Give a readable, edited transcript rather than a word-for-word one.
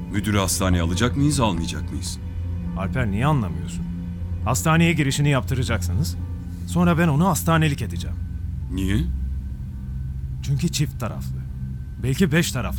Müdürü hastaneye alacak mıyız, almayacak mıyız? Alper, niye anlamıyorsun? Hastaneye girişini yaptıracaksınız. Sonra ben onu hastanelik edeceğim. Niye? Çünkü çift taraflı. Belki 5 taraflı.